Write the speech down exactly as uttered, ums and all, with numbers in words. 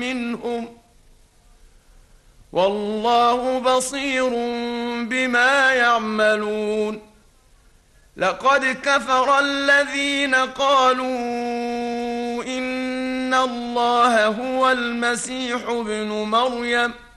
منهم والله بصير بما يعملون. لقد كفر الذين قالوا إن الله هو المسيح ابن مريم